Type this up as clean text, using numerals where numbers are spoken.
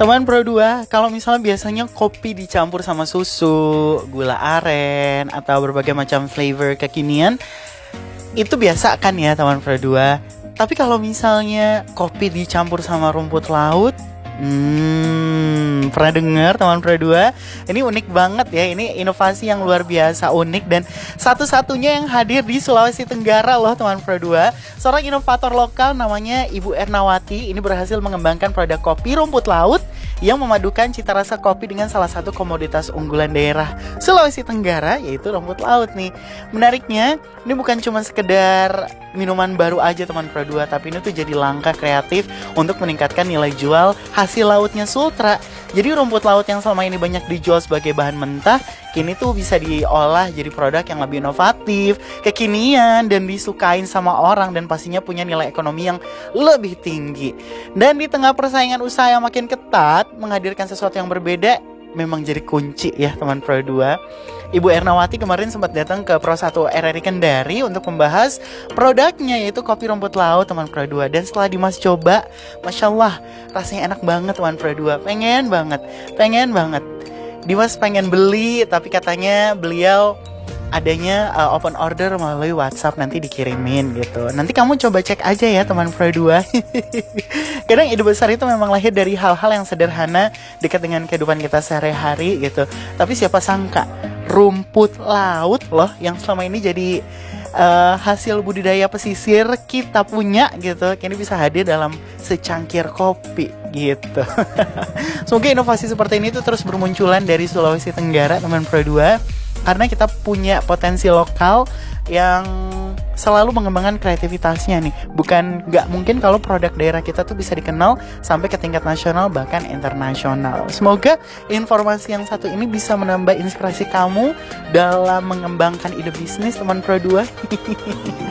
Teman Pro 2, kalau misalnya biasanya kopi dicampur sama susu, gula aren, atau berbagai macam flavor kekinian, itu biasa kan ya teman Pro 2. Tapi kalau misalnya kopi dicampur sama rumput laut, pernah dengar teman Pro 2? Ini unik banget ya, ini inovasi yang luar biasa unik dan satu-satunya yang hadir di Sulawesi Tenggara loh teman Pro 2. Seorang inovator lokal namanya Ibu Ernawati ini berhasil mengembangkan produk kopi rumput laut yang memadukan cita rasa kopi dengan salah satu komoditas unggulan daerah Sulawesi Tenggara, yaitu rumput laut nih. Menariknya, ini bukan cuma sekedar minuman baru aja teman Pro 2, tapi ini tuh jadi langkah kreatif untuk meningkatkan nilai jual hasil lautnya Sultra. Jadi rumput laut yang selama ini banyak dijual sebagai bahan mentah, kini tuh bisa diolah jadi produk yang lebih inovatif, kekinian, dan disukain sama orang, dan pastinya punya nilai ekonomi yang lebih tinggi. Dan di tengah persaingan usaha yang makin ketat, menghadirkan sesuatu yang berbeda memang jadi kunci ya teman Pro 2. Ibu Ernawati kemarin sempat datang ke Pro 1 RRI Kendari untuk membahas produknya, yaitu kopi rumput laut teman Pro 2. Dan setelah Dimas coba, Masya Allah, rasanya enak banget teman Pro 2. Pengen banget. Dimas pengen beli, tapi katanya beliau adanya open order melalui WhatsApp, nanti dikirimin gitu. Nanti kamu coba cek aja ya teman Pro 2. Kadang ide besar itu memang lahir dari hal-hal yang sederhana, dekat dengan kehidupan kita sehari-hari gitu. Tapi siapa sangka rumput laut loh yang selama ini jadi hasil budidaya pesisir kita punya gitu, kini bisa hadir dalam secangkir kopi gitu. Semoga inovasi seperti ini tuh terus bermunculan dari Sulawesi Tenggara teman Pro 2, karena kita punya potensi lokal yang selalu mengembangkan kreativitasnya nih. Nggak mungkin kalau produk daerah kita tuh bisa dikenal sampai ke tingkat nasional bahkan internasional. Semoga informasi yang satu ini bisa menambah inspirasi kamu dalam mengembangkan ide bisnis teman Pro 2.